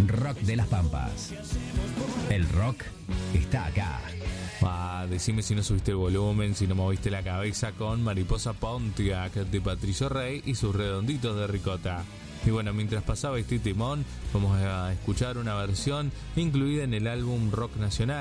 Rock de las Pampas. El rock está acá. Decime si no subiste el volumen, si no moviste la cabeza con Mariposa Pontiac de Patricio Rey y sus redonditos de ricota. Y bueno, mientras pasaba este timón, vamos a escuchar una versión incluida en el álbum Rock Nacional